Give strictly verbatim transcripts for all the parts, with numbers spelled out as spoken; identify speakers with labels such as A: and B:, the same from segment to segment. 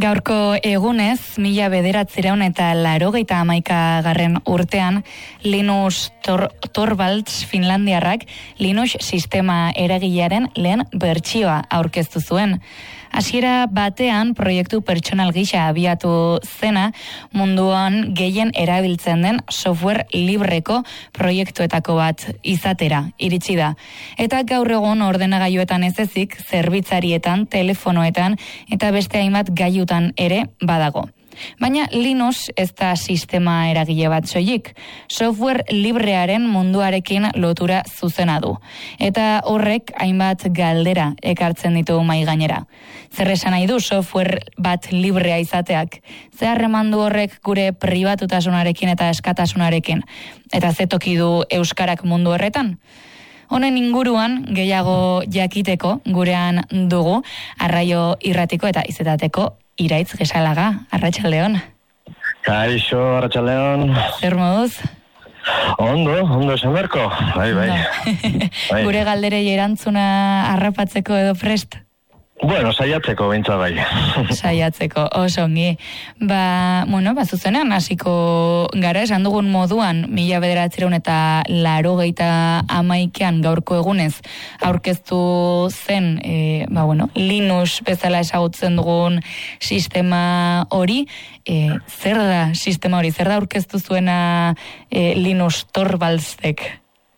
A: Gaurko egunez, mila bederatzireun eta laurogeita hamaika garren urtean, Linus Tor- Torvalds Finlandiarrak Linux sistema eragilearen lehen bertsioa aurkeztu zuen. Hasiera batean proiektu pertsonal gisa abiatu zena munduan gehien erabiltzen den software libreko proiektuetako bat izatera iritsi da. Eta gaur egun ordenagailuetan ez ezik, zerbitzarietan, telefonoetan eta beste hainbat gailutan ere badago. Baina Linux ez da sistema eragile bat soilik, software librearen munduarekin lotura zuzena du. Eta horrek hainbat galdera ekartzen ditu mahai gainera. Zer esan nahi du software bat librea izateak? Ze harreman du horrek gure pribatutasunarekin eta eskatasunarekin? Eta ze toki du euskarak mundu horretan? Honen inguruan gehiago jakiteko gurean dugu Arraio Irratiko eta Izetateko Iraitz Gesalaga. Arratsaldeon.
B: Kaixo, arratsaldeon.
A: Zer moduz?
B: Ondo, ondo esan berko. Bai, bai.
A: bai. Gure galderei erantzuna harrapatzeko edo prest?
B: Bueno, saiatzeko beintza bai.
A: Saiatzeko, oso ongi. Ba, bueno, ba, zuzenean hasiko gara, esan dugun moduan, mila bederatzireun eta laurogeita hamaikean gaurko egunez aurkeztu zen, e, ba, bueno, Linux bezala ezagutzen dugun sistema hori. E, zer da sistema hori? Zer da aurkeztu zuena e, Linus Torvaldsek?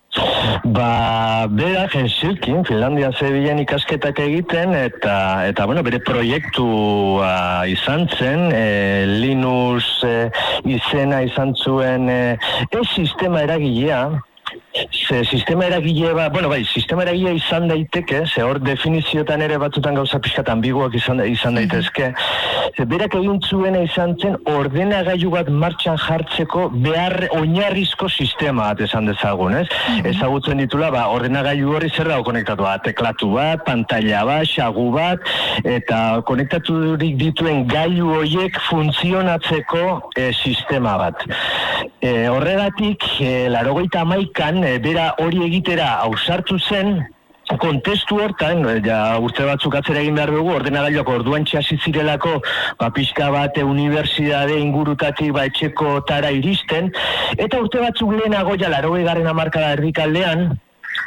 B: Ba, berak Helsinkin, Finlandia zebilen ikasketak egiten, eta, eta bueno, bere proiektua izan zen, e, Linux e, izena izan zuen e, ez sistema eragilea, ze sistema eragile ba, bueno, bai, sistema eragilea izan daiteke, ze hor definiziotan ere batzutan gauza pixkat ambiguak izan, izan daitezke, ze berak egin zuena izan zen ordenagailu bat martxan jartzeko behar oinarrizko sistema bat esan dezagun, ez? Mm-hmm. Ezagutzen ditula, ba, ordenagailu horri zer dago konektatu bat, teklatu bat, pantalla bat, xagu bat, eta konektaturik dituen gailu horiek funtzionatzeko e, sistema bat. E, horregatik, e, laurogeita hamaikan, e, bera hori egitera ausartu zen, kontestu hortan, ja urte batzuk atzera egin behar dugu, ordenagailuak orduan txasi zirelako, ba, pixka bat unibertsitate ingurutatik ba, etxeko tara iristen, eta urte batzuk lehenago, ja, laurogei garren hamarkada erdikaldean,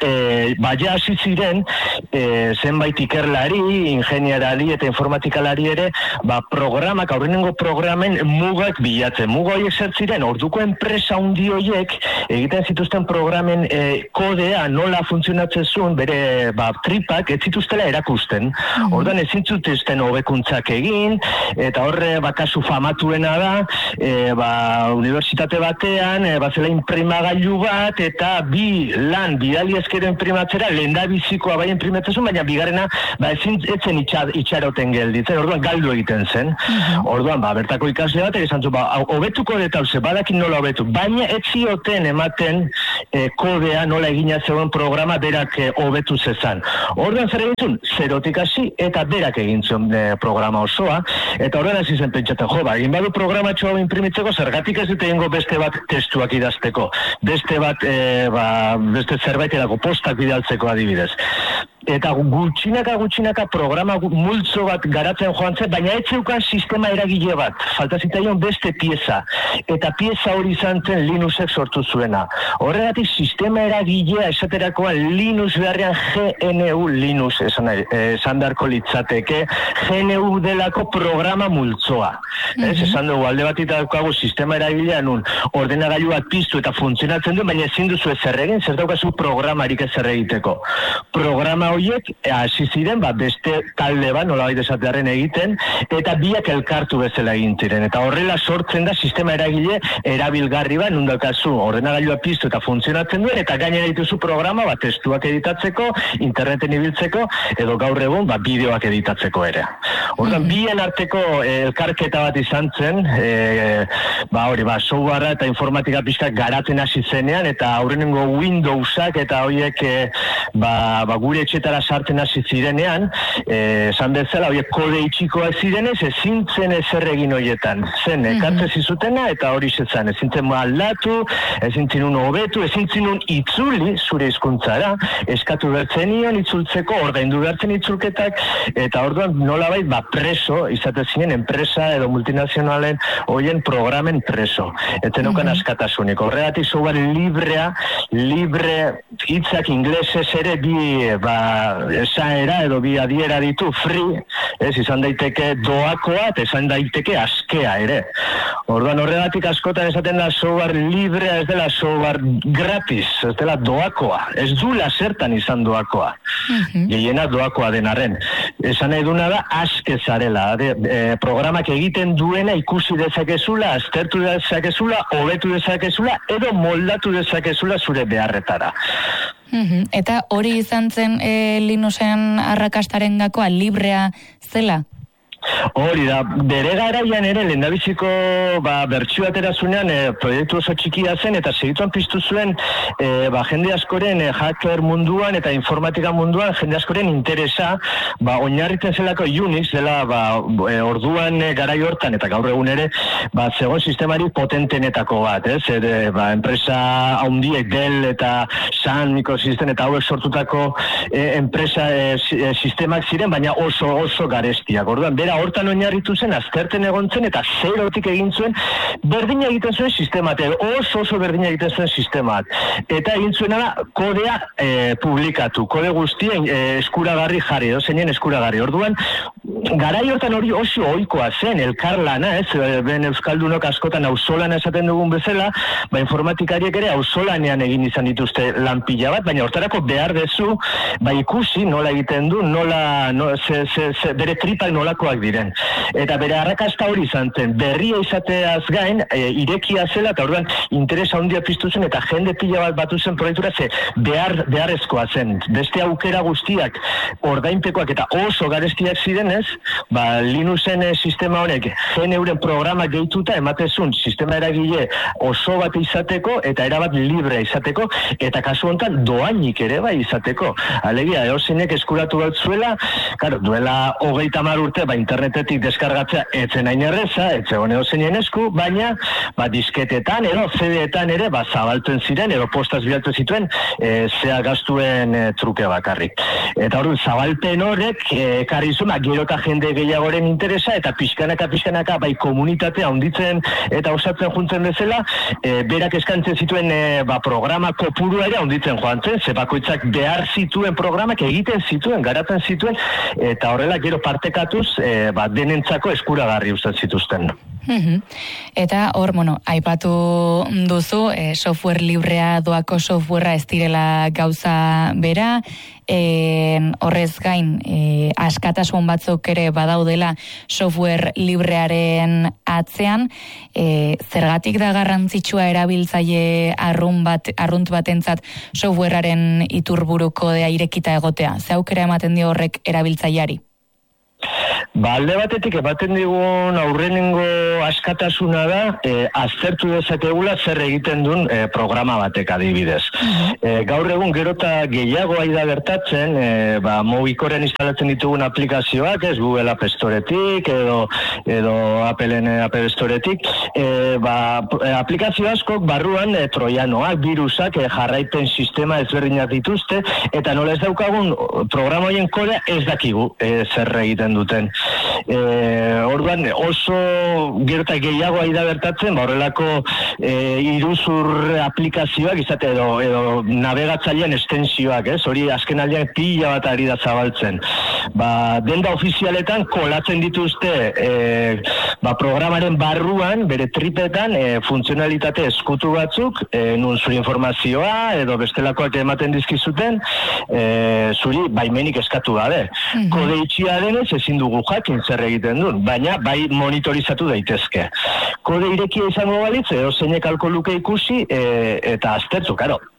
B: E, baina hasi ziren e, zenbait ikerlari, ingeniarari eta informatikalari ere ba, programak, aurrenengo programen mugak bilatzen. Muga horiek zer ziren, orduko enpresa handi horiek egiten zituzten programen e, kodea nola funtzionatzen zuen, bere ba, tripak ez zituztela erakusten. Mm-hmm. Orduan ezin zituzten hobekuntzak egin, eta horre ba, kasu famatuena da, e, ba, unibertsitate batean, e, ba, zela imprimagailu bat, eta bi lan bidali ezkero imprimatzera, lehen da bizikoa bai imprimatzen, baina bigarrena ba, ezin etzen itxar, itxaroten gelditzen, orduan galdu egiten zen. Mm-hmm. Orduan, ba, bertako ikasle bat, esan zu, ba, hobetuko deta hause, badakin nola hobetu, baina ez zioten ematen e, kodea nola egina zegoen programa berak hobetu e, zezan. Orduan zer egin zuen, zerotik hasi eta berak egin zuen e, programa osoa, eta horren hasi zen pentsatzen, jo, ba, egin badu programatxo hau imprimitzeko, zergatik ez dut egingo beste bat testuak idazteko, beste bat, e, ba, beste zerbait postak bidaltzeko adibidez. Eta gutxinaka gutxinaka programa multzo bat garatzen joan zen, baina ez zeukan sistema eragile bat. Falta zitzaion beste pieza. Eta pieza hori izan zen Linuxek sortu zuena. Horregatik sistema eragilea esaterakoan Linux beharrean G N U Linux esan, esan darko litzateke, G N U delako programa multzoa. Mm-hmm. Ez, esan dugu, alde bat daukagu sistema eragilea nun ordenagailu bat piztu eta funtzionatzen du, baina ezin duzu ezer egin, zer daukazu programarik ezer egiteko. Programa horiek hasi ziren, ba, beste talde bat, nolabait esatearen egiten, eta biak elkartu bezala egin ziren. Eta horrela sortzen da sistema eragile erabilgarri bat, nun daukazu ordenagailua piztu eta funtzionatzen duen, eta gainera dituzu programa, ba, testuak editatzeko, interneten ibiltzeko, edo gaur egun, ba, bideoak editatzeko ere. Orduan, mm-hmm. bien arteko eh, elkarketa bat izan zen, eh, ba, hori, ba, softwarea eta informatika pixka garatzen hasi zenean, eta aurrenengo Windowsak eta horiek, eh, ba, ba, gure etxe klasetara sartzen hasi zirenean, esan bezala, horiek kode itxikoak zirenez, ezin zen ezer egin horietan. Zen, ekartzen zizutena, eta hori zetzen, ezin zen aldatu, ezin zinun hobetu, ezin zinun itzuli zure hizkuntzara, eskatu bertzen nion itzultzeko, ordaindu bertzen itzulketak, eta orduan nolabait ba preso, izate zinen enpresa edo multinazionalen horien programen preso. Eta nukan askatasunik. Horregatik software librea, libre hitzak inglesez ere bi ba, esaera edo bi adiera ditu, free, ez, izan daiteke doakoa, eta izan daiteke askea ere. Orduan horregatik askotan esaten da software librea ez dela software gratis, ez dela doakoa, ez dula zertan izan doakoa. Gehiena doakoa denarren. Esan nahi duna da aske zarela, de, e, programak egiten duena ikusi dezakezula, aztertu dezakezula, hobetu dezakezula, edo moldatu dezakezula zure beharretara.
A: Eta hori izan zen e, Linuxen arrakastaren gakoa, librea zela?
B: Hori da, bere garaian ere lehendabiziko ba, bertsu aterazunean e, proiektu oso txikia zen eta segituan piztu zuen e, ba, jende askoren e, hacker munduan eta informatika munduan jende askoren interesa ba, oinarritzen zelako Unix dela ba, e, orduan e, garai hortan eta gaur egun ere ba, zegoen sistemari potentenetako bat, ez? E, ba, enpresa haundiek Dell eta Sun Microsystem eta hauek sortutako e, enpresa e, sistemak ziren, baina oso oso garestiak. Orduan, bera hortan oinarritu zen, azterten egon zen, eta zerotik egin zuen, berdina egiten zuen sistemat, oso oso berdina egiten zuen sistemat. Eta egin zuena da, kodea e, publikatu, kode guztien e, eskuragarri jarri, edo zeinen eskuragarri. Orduan, garai hortan hori oso ohikoa zen, elkarlana, ez, ben euskaldunok askotan auzolana esaten dugun bezala, ba informatikariek ere auzolanean egin izan dituzte lan pila bat, baina hortarako behar dezu, ba ikusi nola egiten du, nola, no, ze, ze, ze, bere tripak nolakoak diren. Eta bere arrakasta hori izan zen, berria izateaz gain, e, irekia zela, eta orduan interesa handia piztu zen, eta jende pila bat batu zen proiektura, ze behar, beharrezkoa zen. Beste aukera guztiak, ordainpekoak eta oso garestiak zirenez, ba, Linuxen e, sistema honek, gen euren programa gehituta ematezun, sistema eragile oso bat izateko, eta erabat libre izateko, eta kasu honetan doainik ere bai izateko. Alegia, eozinek eskuratu bat zuela, claro, duela hogeita hamar urte, ba, internetetik deskargatzea etzen hain erreza, etzegon edozeinen esku, baina ba, disketetan, edo C D-etan ere, ba, zabaltzen ziren, edo postaz bialtu zituen, e, zea gaztuen e, truke bakarrik. Eta hori, zabalpen horrek, ekarri zuen, ba, gero eta jende gehiagoren interesa, eta pixkanaka, pixkanaka, bai, komunitatea handitzen eta osatzen juntzen bezala, e, berak eskantzen zituen e, ba, programa kopurua ere handitzen joan zen, ze bakoitzak behar zituen programak egiten zituen, garatzen zituen, eta horrela gero partekatuz, e, ba, denentzako eskuragarri uzten zituzten.
A: Eta hor, bueno, aipatu duzu, e, software librea doako softwarea ez direla gauza bera, e, horrez gain, e, askatasun batzuk ere badaudela software librearen atzean, e, zergatik da garrantzitsua erabiltzaile arrunt bat, arrunt batentzat softwarearen iturburu kodea irekita egotea, ze aukera ematen dio horrek erabiltzaileari?
B: Ba, alde batetik ematen digun aurrenengo askatasuna da, e, aztertu dezakegula zer egiten duen e, programa batek adibidez. E, gaur egun gerota gehiago aida gertatzen, e, ba, mugikoren instalatzen ditugun aplikazioak, ez Google App Storetik, edo, edo Appleen App Storetik, e, ba, aplikazio askok barruan e, troianoak, virusak, e, jarraipen sistema ezberdinak dituzte, eta nola ez daukagun programa horien kodea ez dakigu e, zer egiten duten. E, orduan oso gero eta gehiago aida bertatzen, ba, horrelako e, iruzur aplikazioak izate edo, edo navegatzailean estensioak, ez? Hori azken aldean pila bat ari da zabaltzen. Ba, denda ofizialetan kolatzen dituzte e, ba, programaren barruan, bere tripetan, e, funtzionalitate eskutu batzuk, e, nun zuri informazioa edo bestelakoak ematen dizkizuten, e, zuri baimenik eskatu gabe. Mm-hmm. Kode itxia denez ezin dugu jakin zer egiten duen, baina bai monitorizatu daitezke. Kode irekia izango balitz, edo zeinek alko luke ikusi e, eta aztertu, karo.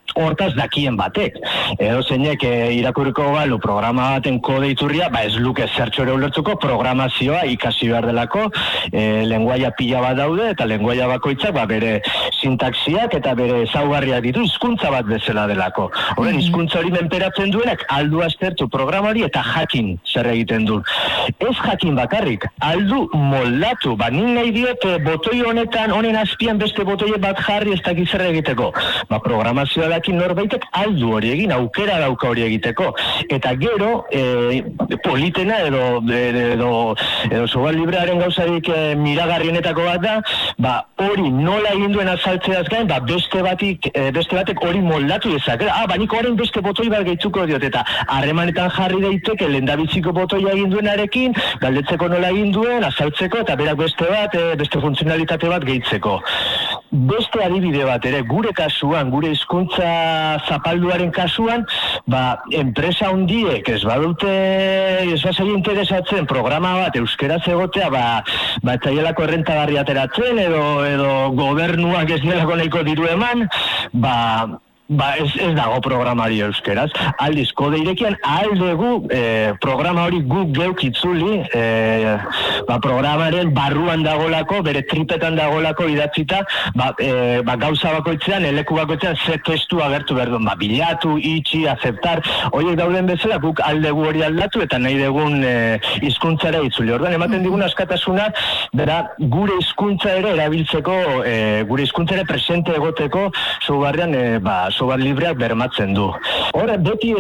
B: hortaz dakien batek. Edo zeinek e, irakurriko balu programa baten kode iturria, ba ez luke zertxore ulertuko programazioa ikasi behar delako, e, lenguaia pila bat daude, eta lenguaia bakoitzak ba, bere sintaxiak eta bere ezaugarriak ditu hizkuntza bat bezala delako. Horren, hizkuntza hori menperatzen duenak aldu aztertu programa hori eta jakin zer egiten du. Ez jakin bakarrik, aldu moldatu, ba nik nahi diot botoi honetan, honen azpian beste botoi bat jarri ez dakiz zer egiteko. Ba programazioa daki norbaitek aldu hori egin, aukera dauka hori egiteko. Eta gero, e, politena edo, edo, edo software librearen gauzarik e, miragarrienetako bat da, ba hori nola egin duen azaltzeaz gain, ba beste batik, e, beste batek hori moldatu ezak. Ah, ba nik horren beste botoi bat gehituko diot, eta harremanetan jarri daiteke lehendabiziko botoia egin duenarekin, galdetzeko nola egin duen, azaltzeko, eta berak beste bat, e, beste funtzionalitate bat gehitzeko. Beste adibide bat ere, gure kasuan, gure hizkuntza zapalduaren kasuan, ba, enpresa hundiek ez badute, ez bazai interesatzen programa bat euskeraz egotea, ba, ba etzailelako errentagarri ateratzen, edo, edo gobernuak ez dielako nahiko diru eman, ba, Ba, ez, ez dago programari euskeraz. Aldiz, kode irekian aldegu e, programa hori guk geuk itzuli, e, ba, programaren barruan dagolako, bere tripetan dagolako idatzita, ba, e, ba, gauza bakoitzean, eleku bakoitzean, ze testu agertu behar duen, ba, bilatu, itxi, aceptar, horiek dauden bezala, guk aldegu hori aldatu, eta nahi dugun e, hizkuntzara itzuli. Orduan, ematen digun askatasuna, bera, gure hizkuntza ere erabiltzeko, e, gure hizkuntza ere presente egoteko, softwarean, e, ba, software libreak bermatzen du. Hor, beti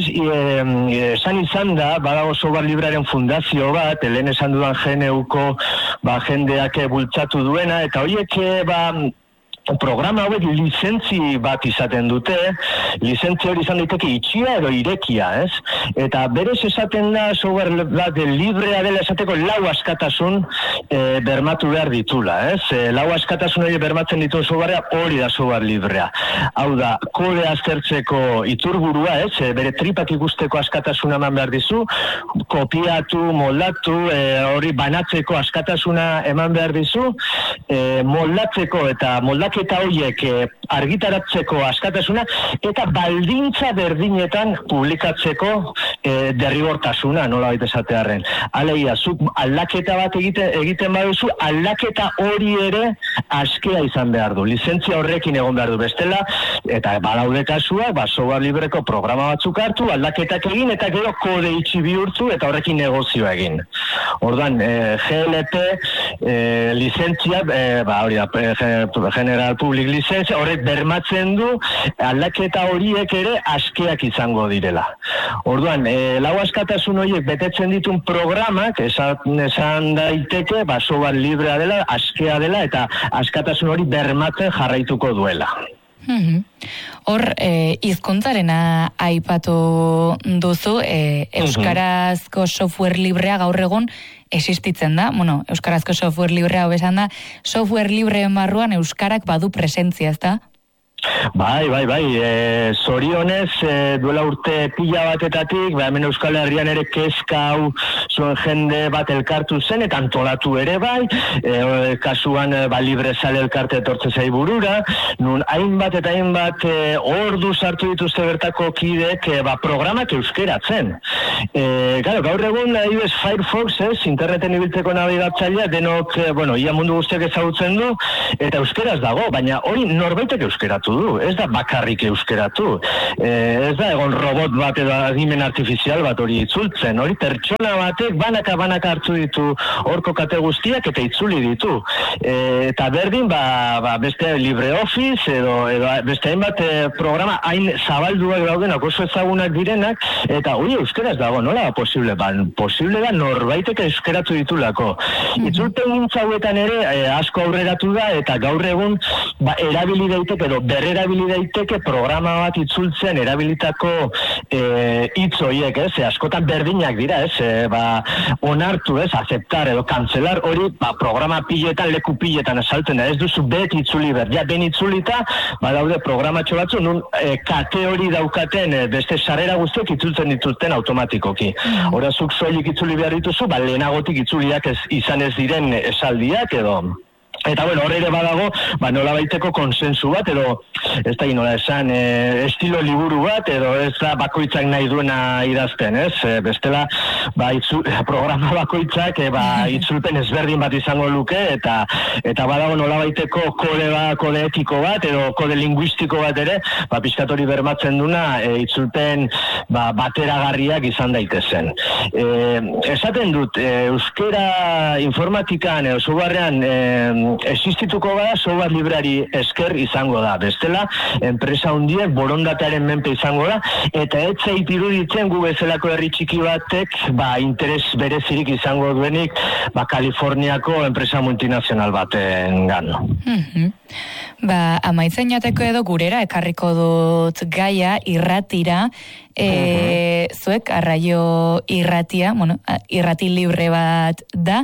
B: esan izan da, badago software librearen fundazio bat, lehen esan dudan G N U-ko ba, jendeak bultzatu duena, eta horiek ba, programa hauek lizentzi bat izaten dute, lizentzi hori izan daiteke itxia edo irekia, ez? Eta berez esaten da software bat librea dela esateko lau askatasun e, bermatu behar ditula, ez? E, lau askatasun hori bermatzen ditu softwarea hori da software librea. Hau da, kode aztertzeko iturburua, ez? E, bere tripak ikusteko askatasuna eman behar dizu, kopiatu, moldatu, e, hori banatzeko askatasuna eman behar dizu, e, moldatzeko eta moldak eta horiek eh, argitaratzeko askatasuna eta baldintza berdinetan publikatzeko eh, derrigortasuna, nola baita esatearren. Alegia, zuk aldaketa bat egiten, egiten baduzu, aldaketa hori ere askea izan behar du. Lizentzia horrekin egon behar du bestela, eta balaude kasuak, ba, software libreko programa batzuk hartu, aldaketak egin, eta gero kode itxi bihurtu, eta horrekin negozioa egin. Orduan, eh, G L P eh, lizentzia, eh, ba, hori da, eh, General Public License, horrek bermatzen du aldaketa horiek ere askeak izango direla. Orduan, e, lau askatasun horiek betetzen ditun programak, esan, esan daiteke, ba, software librea dela, askea dela, eta askatasun hori bermatzen jarraituko duela.
A: Hor, e, hizkuntzarena aipatu duzu, e, euskarazko software librea gaur egun existitzen da, bueno, euskarazko software librea hobesan da, software libreen barruan euskarak badu presentzia, ez da?
B: Bai, bai, bai, e, zorionez, e, duela urte pila batetatik, ba, hemen Euskal Herrian ere kezka hau zuen jende bat elkartu zen, eta antolatu ere bai, e, kasuan ba, librezale elkarte etortze zai burura, nun hainbat eta hainbat e, ordu sartu dituzte bertako kidek e, ba, programak euskeratzen. E, claro, gaur egun adibidez Firefox, ez, interneten ibiltzeko nabigatzailea, denok, e, bueno, ia mundu guztiak ezagutzen du, eta euskeraz dago, baina hori norbaitek euskeratu du, ez da bakarrik euskeratu, e, ez da egon robot bat edo adimen artifizial bat hori itzultzen, hori pertsona batek banaka banaka hartu ditu horko kate guztiak eta itzuli ditu, e, eta berdin ba, ba beste LibreOffice edo, edo beste hainbat e, programa hain zabalduak daudenak oso ezagunak direnak, eta hori euskeraz dago, nola da posible? Ba, posible da norbaitek euskeratu ditulako. Mm-hmm. Itzulpen gintzauetan ere e, asko aurreratu da, eta gaur egun ba, erabili daiteke edo berrerabili daiteke programa bat itzultzen erabilitako e, hitz horiek, ez? E, askotan berdinak dira, ez? E, ba, onartu, ez? Aceptar edo kancelar hori ba, programa piletan, leku piletan esalten da. Ez duzu bet itzuli ber. Ja, ben itzulita, ba, daude programatxo batzu, nun e, kate hori daukaten e, beste sarrera guztiak itzultzen dituzten automatikoki. Hora, zuk soilik itzuli behar dituzu, ba, lehenagotik itzuliak ez, izan ez diren esaldiak edo Eta, bueno, hor ere badago, ba, nola baiteko konsensu bat, edo, ez da nola esan, e, estilo liburu bat, edo ez da bakoitzak nahi duena idazten, ez? E, bestela, ba, itzu, programa bakoitzak, e, ba, itzulpen ezberdin bat izango luke, eta eta badago nola baiteko kode, ba, kode etiko bat, edo kode linguistiko bat ere, ba, pixkatori bermatzen duna, e, itzulpen ba, bateragarriak izan daitezen. E, esaten dut, e, euskera informatikan, edo softwarean, e, existituko bada software libreari esker izango da. Bestela, enpresa hundiek borondatearen menpe izango da, eta ez zait iruditzen gu bezalako herri txiki batek, ba, interes berezirik izango duenik, ba, Kaliforniako enpresa multinazional baten gano.
A: Mm-hmm. Ba, amaitzen jateko edo gurera ekarriko dut gaia irratira, e, uh-huh. zuek arraio irratia, bueno, irrati libre bat da,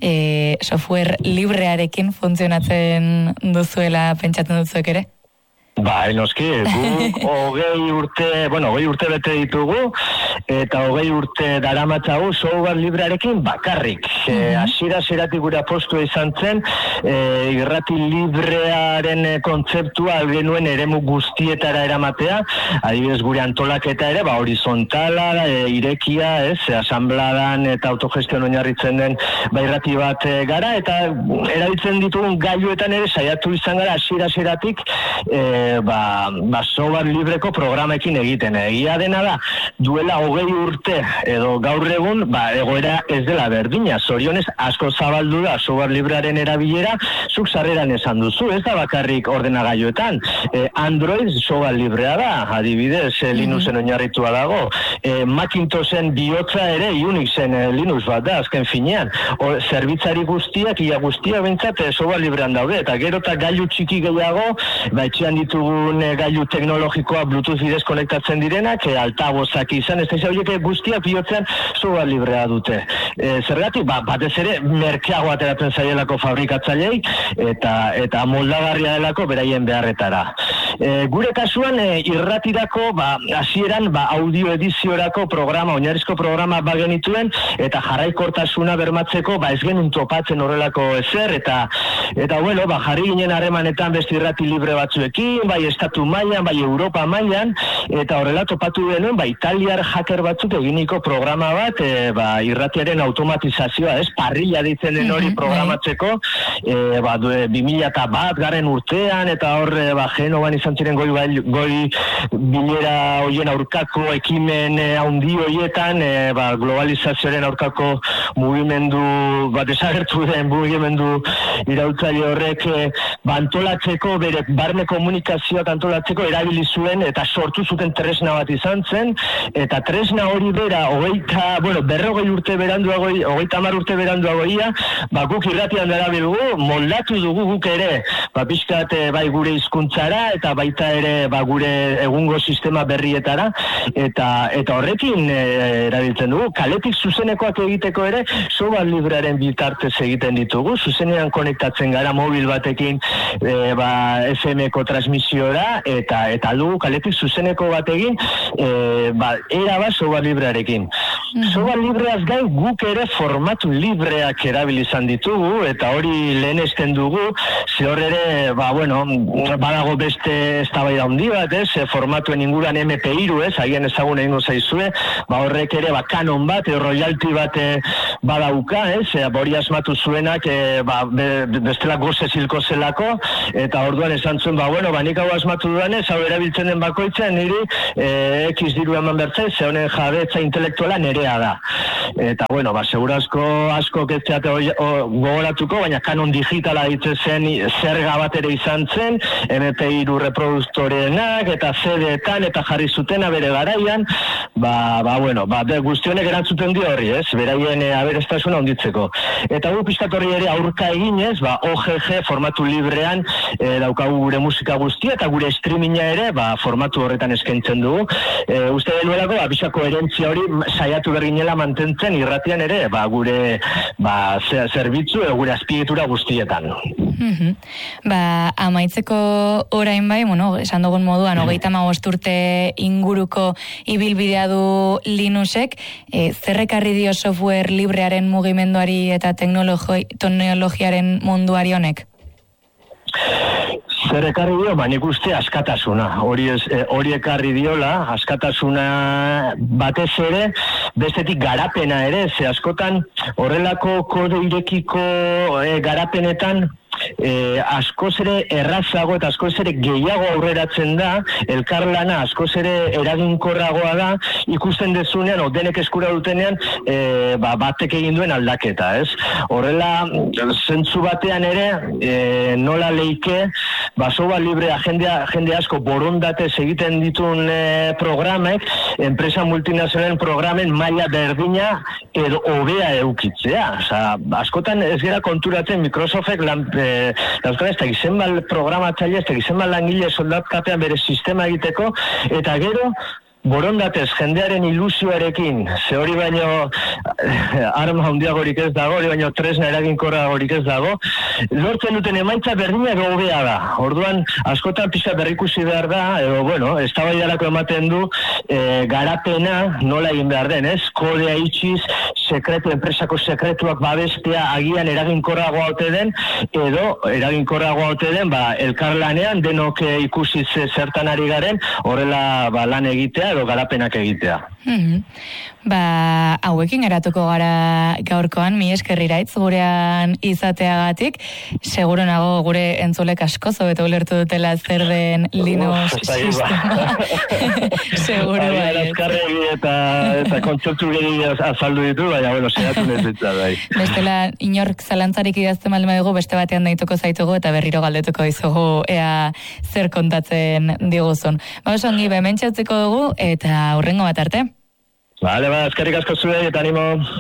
A: e, software librearekin funtzionatzen duzuela pentsatzen duzuek ere?
B: Ba, enoski, guk hogei urte, bueno, hogei urte bete ditugu, eta hogei urte daramatzagu software librearekin bakarrik. Mm-hmm. E, asira zeratik gure apostua izan zen, e, irrati librearen kontzeptua genuen eremu guztietara eramatea, adibidez gure antolaketa ere, ba, horizontala, e, irekia, ez, asambladan eta autogestion oinarritzen den ba, irrati bat e, gara, eta erabiltzen ditugun gailuetan ere saiatu izan gara asira zeratik, e, ba, ba software libreko programekin egiten. Egia dena da, duela hogei urte edo gaur egun, ba, egoera ez dela berdina. Zorionez, asko zabaldu da software librearen erabilera, zuk sarreran esan duzu, ez da bakarrik ordenagailuetan. E, Android software librea da, adibidez, e, Linuxen oinarritua dago. E, Macintoshen bihotza ere Unixen e, Linux bat da, azken finean. O, zerbitzari guztiak, ia guztiak bintzat, e, software librean daude, eta gero eta gailu txiki gehiago, ba, etxean ditu gailu teknologikoa Bluetooth bidez konektatzen direnak, e, altabozak izan, ez da horiek guztiak bihotzean software librea dute. E, zergatik, ba, batez ere, merkeago ateratzen zaielako fabrikatzailei, eta eta moldagarria delako beraien beharretara. E, gure kasuan, e, irratirako, ba, hasieran, ba, audio ediziorako programa, oinarrizko programa bagenituen, eta jarraikortasuna bermatzeko, ba, ez genuen topatzen horrelako ezer, eta, eta bueno, ba, jarri ginen harremanetan beste irrati libre batzuekin, bai estatu mailan, bai Europa mailan, eta horrela topatu denuen, ba, italiar hacker batzuk eginiko programa bat, e, ba, irratiaren automatizazioa, ez, parrilla ditzen den hori programatzeko, e, ba, bi mila bat garen urtean, eta horre, ba, Genovan izan ziren goi, goi bilera hoien aurkako ekimen e, haundi hoietan, e, ba, globalizazioaren aurkako mugimendu, ba, desagertu den mugimendu iraultzaile horrek, e, ba, antolatzeko, bere barne komunikazioak antolatzeko erabili zuen eta sortu zuten tresna bat izan zen, eta tresna hori bera, hogeita, bueno, berrogei urte beranduago, hogeita hamar urte beranduago ia, ba, guk irratian darabilgu, moldatu dugu guk ere, ba, pixkat, bai gure hizkuntzara eta baita ere, ba, gure egungo sistema berrietara, eta eta horrekin e, erabiltzen dugu. Kaletik zuzenekoak egiteko ere, software librearen bitartez egiten ditugu, zuzenean konektatzen gara mobil batekin, e, ba, F M-ko transmisiora, eta eta dugu kaletik zuzeneko bat egin, e, ba, era bat software librearekin. Mm-hmm. Software libreaz gain guk ere formatu libreak erabili izan ditugu, eta hori lehenesten dugu, ze hor ere, ba, bueno, badago beste eztabaida handi bat, ez, formatuen inguruan M P hiru, ez, agian ezagun egingo zaizue, ba, horrek ere, ba, kanon bat, e, royalty bat e, badauka, ez, e, hori asmatu zuenak, e, ba, be, bestela goze zilko zelako, eta orduan esan zuen, ba, bueno, ba, nik hau asmatu duanez, hau erabiltzen den bakoitzen, niri, e, X diru eman bertzen, ze honen jabetza intelektuala nerea da. Eta, bueno, ba, segurazko asko ketzeate gogoratuko, baina kanon digitala ditzen zen, zerga bat ere izan zen, M P hiru reproduktorenak, eta C D-etan, eta jarri zutena bere garaian, ba, ba, bueno, ba, guztionek erantzuten dio horri, ez, beraien e, aberastasuna onditzeko. Eta gu pixkat horri ere aurka eginez, ba, O G G formatu librean e, daukagu gure musika guztia, eta gure streaminga ere, ba, formatu horretan eskaintzen dugu. E, uste denuelako, ba, pixako erentzia hori saiatu berginela mantentzen irratian ere, ba, gure ba, zerbitzu, e, gure azpiegitura guztietan.
A: Mm-hmm. Ba, amaitzeko orain bai, bueno, esan dugun moduan, hogeita hamabost urte inguruko ibilbidea du Linuxek, e, zerrekarri dio software librearen mugimenduari eta teknologi, teknologiaren munduari honek?
B: Zer ekarri dio, ba, nik uste askatasuna. Hori, ez, hori ekarri diola, askatasuna batez ere, bestetik garapena ere, ze askotan horrelako kode irekiko e, garapenetan, E, askoz ere errazago eta askoz ere gehiago aurreratzen da, elkarlana askoz ere eraginkorragoa da, ikusten dezunean, o denek eskura dutenean, e, ba, batek egin duen aldaketa, ez? Horrela, zentzu batean ere, e, nola leike, ba, soba librea jendea, jende asko borondatez egiten ditun e, programek, enpresa multinazionalen programen maila berdina edo hobea eukitzea. Osa, askotan ez gara konturatzen Microsoftek lan Eh, ez da gizenbal programatzaile, ez da gizenbal langile soldatkapean bere sistema egiteko, eta gero borondatez jendearen ilusioarekin, ze hori baino arma handiagorik ez dago, hori baino tresna eraginkorragorik ez dago, lortzen duten emaitza berdina edo hobea da. Orduan, askotan pixka berrikusi behar da, edo, bueno, eztabaidarako ematen du e, garapena nola egin behar den, ez? Kodea itxiz, sekretu, enpresako sekretuak babestea agian eraginkorragoa ote den, edo eraginkorragoa ote den, ba, elkarlanean denok ikusi zertan ari garen, horrela ba, lan egitea, edo garapenak egitea.
A: Mm-hmm. Ba, hauekin geratuko gara gaurkoan, mi eskerriraitz gurean izateagatik, seguro nago gure entzulek asko zobeto ulertu dutela zer den Linux
B: Uf,
A: sistema. Seguro bai.
B: Azkarregi eta, eta kontzeptu gehi azaldu ditu, baina, bueno, segatu nezitza, bai.
A: Bestela, inork zalantzarik idazten malma dugu, beste batean daituko zaitugu eta berriro galdetuko izugu ea zer kontatzen diguzun. Ba, oso ongi bementxautziko dugu eta hurrengo bat arte.
B: Vale, ba, eskerrik asko zuei eta animo.